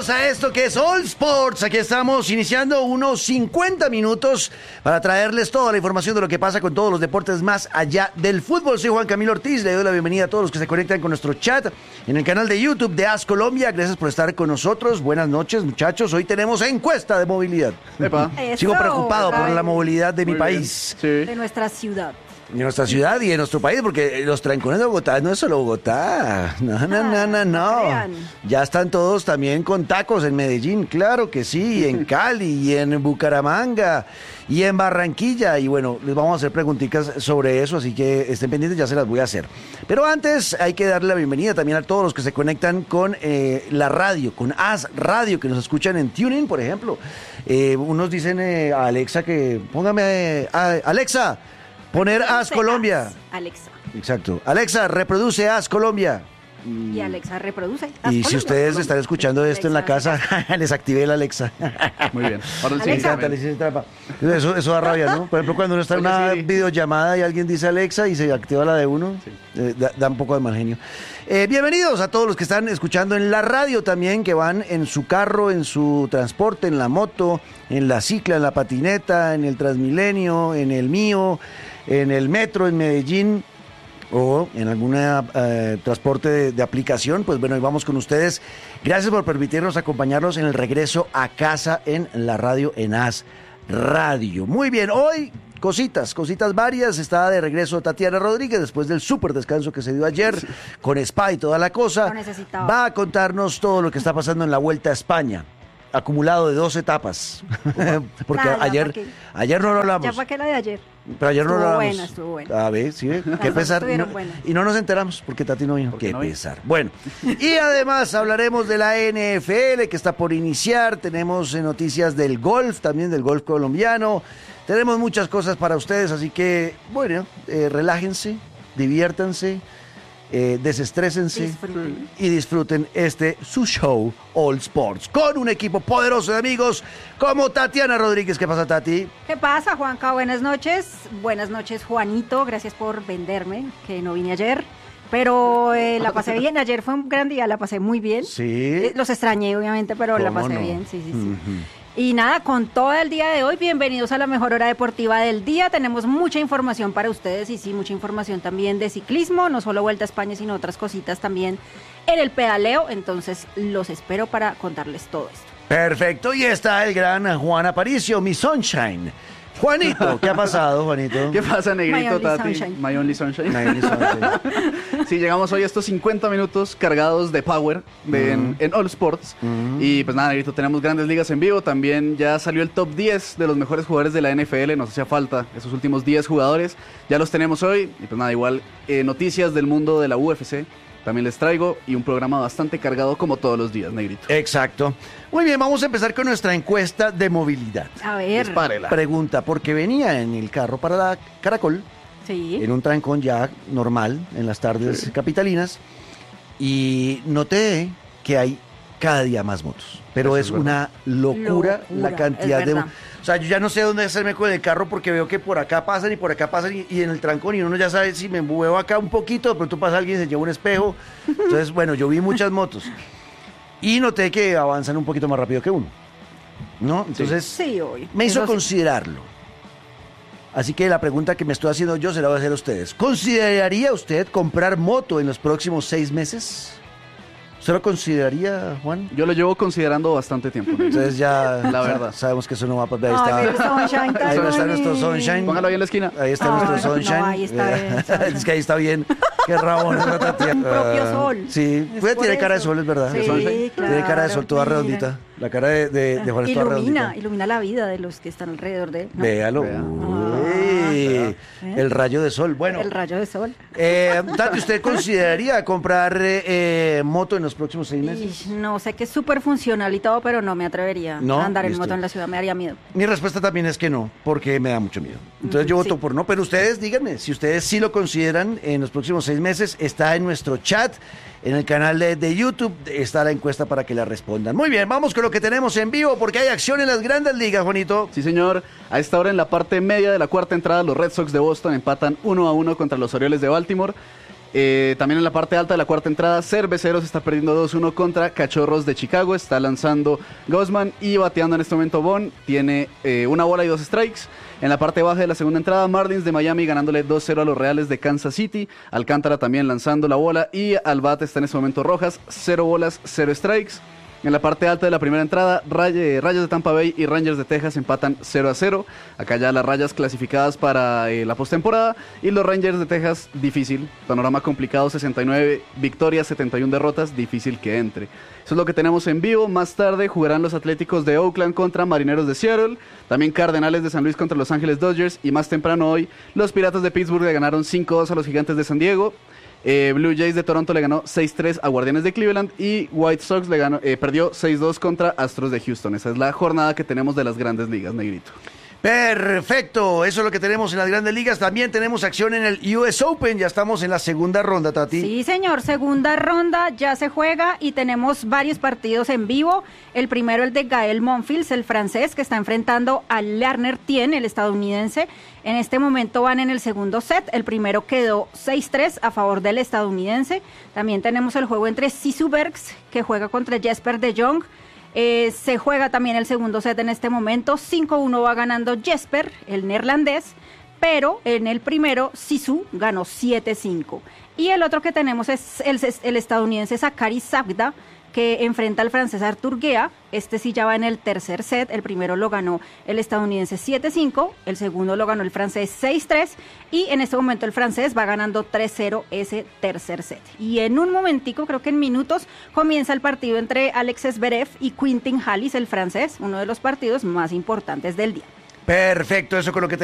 bienvenidos a esto que es All Sports. Aquí estamos iniciando unos 50 minutos para traerles toda la información de lo que pasa con todos los deportes más allá del fútbol. Soy Juan Camilo Ortiz, le doy la bienvenida a todos los que se conectan con nuestro chat en el canal de YouTube de AS Colombia. Gracias por estar con nosotros. Buenas noches, muchachos. Hoy tenemos encuesta de movilidad. Sigo preocupado por la movilidad de mi país. Sí. De nuestra ciudad. De nuestra ciudad y de nuestro país, porque los trancones de Bogotá no es solo Bogotá. No. Ya están todos también con tacos en Medellín, claro que sí, y en Cali, y en Bucaramanga, y en Barranquilla. Y bueno, les vamos a hacer preguntitas sobre eso, así que estén pendientes, ya se las voy a hacer. Pero antes hay que darle la bienvenida también a todos los que se conectan con la radio, con AS Radio, que nos escuchan en TuneIn, por ejemplo. Unos dicen a Alexa que póngame Alexa, poner AS Colombia. Alexa. Exacto. Alexa, reproduce AS Colombia. Y Alexa reproduce. Y AS si Colombia. ustedes están escuchando esto en la casa, les activé la Alexa. Muy bien. Ahora el Alexa. Me encanta, le hice trampa. Eso da rabia, ¿no? Por ejemplo, cuando uno está en una videollamada y alguien dice Alexa y se activa la de uno, da un poco de mal genio. Bienvenidos a todos los que están escuchando en la radio también, que van en su carro, en su transporte, en la moto, en la cicla, en la patineta, en el Transmilenio, en el mío, en el metro, en Medellín, o en algún transporte de aplicación. Pues bueno, y vamos con ustedes. Gracias por permitirnos acompañarlos en el regreso a casa en la radio, en AS Radio. Muy bien, hoy cositas varias. Está de regreso Tatiana Rodríguez después del súper descanso que se dio ayer con Spa y toda la cosa. Lo necesitaba. Va a contarnos todo lo que está pasando en la Vuelta a España, acumulado de 2 etapas. Porque Nada, ayer no lo hablamos. Ya para que la de ayer. Pero ayer no lo hablamos. Estuvo buena. A ver, sí, qué Las dos pesar. estuvieron buenas. Y no nos enteramos porque Tati no vino. Qué no vino. pesar. Bueno, y además hablaremos de la NFL que está por iniciar. Tenemos noticias del golf, también del golf colombiano. Tenemos muchas cosas para ustedes, así que, bueno, relájense, diviértanse, desestrésense Disfruten. y disfruten su show All Sports con un equipo poderoso de amigos como Tatiana Rodríguez. ¿Qué pasa, Tati? ¿Qué pasa, Juanca? Buenas noches. Buenas noches, Juanito. Gracias por venderme, que no vine ayer. Pero la pasé bien. Ayer fue un gran día, la pasé muy bien. Sí. Los extrañé, obviamente, pero la ¿Cómo pasé no? bien. Sí. Ujú. Y nada, con todo el día de hoy, bienvenidos a la mejor hora deportiva del día. Tenemos mucha información para ustedes y sí, mucha información también de ciclismo, no solo Vuelta a España, sino otras cositas también en el pedaleo. Entonces, los espero para contarles todo esto. Perfecto, y está el gran Juan Aparicio, mi Sunshine. Juanito, ¿qué ha pasado, Juanito? ¿Qué pasa, My negrito, only Tati? sunshine. My only sunshine. Nadie sabe. Sí, llegamos hoy a estos 50 minutos cargados de power en All Sports. Y pues nada, negrito, tenemos grandes ligas en vivo. También ya salió el top 10 de los mejores jugadores de la NFL. Nos hacía falta esos últimos 10 jugadores. Ya los tenemos hoy. Y pues nada, igual noticias del mundo de la UFC también les traigo. Y un programa bastante cargado como todos los días, negrito. Exacto. Muy bien, vamos a empezar con nuestra encuesta de movilidad. A ver. Dispárela. Pregunta, porque venía en el carro para la Caracol, Sí. en un trancón ya normal, en las tardes capitalinas, y noté que hay cada día más motos. Pero Eso es es una locura la Locura, cantidad es de verdad. motos. O sea, yo ya no sé dónde hacerme con el carro porque veo que por acá pasan y por acá pasan y en el trancón y uno ya sabe si me muevo acá un poquito, de pronto pasa alguien y se lleva un espejo. Entonces, bueno, yo vi muchas motos y noté que avanzan un poquito más rápido que uno, ¿no? Entonces, Sí, hoy. me hizo Eso sí. considerarlo. Así que la pregunta que me estoy haciendo yo se la voy a hacer a ustedes. ¿Consideraría usted comprar moto en los próximos 6 meses? ¿Usted lo consideraría, Juan? Yo lo llevo considerando bastante tiempo, negrito. Entonces ya La verdad. sabemos que eso no va a pasar. Ay, Ahí mira, está, Sunshine, tan ahí está nuestro bonito. Sunshine. Póngalo ahí en la esquina. Ahí está Ay, nuestro no, Sunshine. ahí está bien, Sunshine. Es que ahí está bien. Qué rabón es la Tatiana. Un propio sol. Sí, Es puede por tiene cara de eso. sol, es verdad. Sí, Sunshine. Tiene cara de sol toda claro, redondita. La cara de Juan es toda redondita. Ilumina la vida de los que están alrededor de él. ¿no? Véalo. Vea. Uy, el rayo de sol. Bueno, El rayo de sol. Tati, ¿usted consideraría comprar moto en los próximos 6 meses? Y no sé que es súper funcional y todo, pero no me atrevería No, a andar en listo. moto en la ciudad, me daría miedo. Mi respuesta también es que no, porque me da mucho miedo. Entonces yo voto Sí. por no, pero ustedes díganme, si ustedes sí lo consideran en los próximos 6 meses, está en nuestro chat, en el canal de YouTube, está la encuesta para que la respondan. Muy bien, vamos con lo que tenemos en vivo, porque hay acción en las grandes ligas, Juanito. Sí, señor. A esta hora, en la parte media de la cuarta entrada, los Red Sox de Boston empatan 1-1 contra los Orioles de Baltimore. También en la parte alta de la cuarta entrada, Cerveceros está perdiendo 2-1 contra Cachorros de Chicago. Está lanzando Gosman y bateando en este momento Bond. Tiene 1 bola y 2 strikes. En la parte baja de la segunda entrada, Marlins de Miami ganándole 2-0 a los Reales de Kansas City. Alcántara también lanzando la bola. Y al bate está en este momento Rojas, 0 bolas, 0 strikes. En la parte alta de la primera entrada, Rayas de Tampa Bay y Rangers de Texas empatan 0-0. Acá ya las Rayas clasificadas para la postemporada y los Rangers de Texas, difícil. Panorama complicado, 69 victorias, 71 derrotas, difícil que entre. Eso es lo que tenemos en vivo. Más tarde jugarán los Atléticos de Oakland contra Marineros de Seattle. También Cardenales de San Luis contra Los Ángeles Dodgers. Y más temprano hoy, los Piratas de Pittsburgh le ganaron 5-2 a los Gigantes de San Diego. Blue Jays de Toronto le ganó 6-3 a Guardianes de Cleveland y White Sox perdió 6-2 contra Astros de Houston. Esa es la jornada que tenemos de las Grandes Ligas, Negrito. Perfecto, eso es lo que tenemos en las Grandes Ligas. También tenemos acción en el US Open, ya estamos en la segunda ronda, Tati. Sí, señor, segunda ronda, ya se juega y tenemos varios partidos en vivo. El primero, el de Gael Monfils, el francés, que está enfrentando a Lerner Tien, el estadounidense. En este momento van en el segundo set, el primero quedó 6-3 a favor del estadounidense. También tenemos el juego entre Sisu Bergs, que juega contra Jesper de Jong. Se juega también el segundo set en este momento, 5-1 va ganando Jesper, el neerlandés, pero en el primero Sisu ganó 7-5. Y el otro que tenemos es el estadounidense Zachary Sagda, que enfrenta al francés Arthur Guéa. Este sí ya va en el tercer set, el primero lo ganó el estadounidense 7-5, el segundo lo ganó el francés 6-3 y en este momento el francés va ganando 3-0 ese tercer set. Y en un momentico, creo que en minutos, comienza el partido entre Alex Zverev y Quentin Halys, el francés, uno de los partidos más importantes del día. Perfecto, eso con lo que